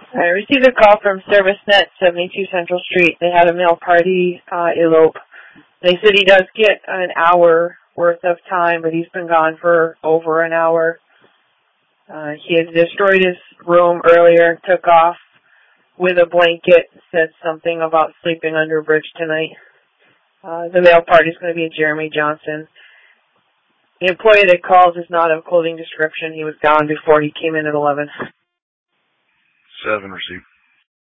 I received a call from ServiceNet, 72 Central Street. They had a male party elope. They said he does get an hour worth of time, but he's been gone for over an hour. He had destroyed his room earlier, took off with a blanket, said something about sleeping under a bridge tonight. The male party is going to be at Jeremy Johnson. The employee that called is not of clothing description. He was gone before he came in at 11. 7 received.